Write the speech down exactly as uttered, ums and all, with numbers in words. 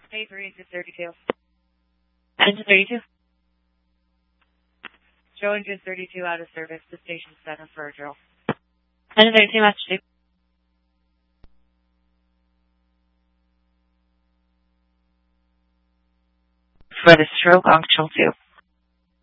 A three into thirty-two. Engine thirty-two. Show engine thirty-two out of service to station seven for a drill. Engine thirty-two, master two. For the stroke on control two.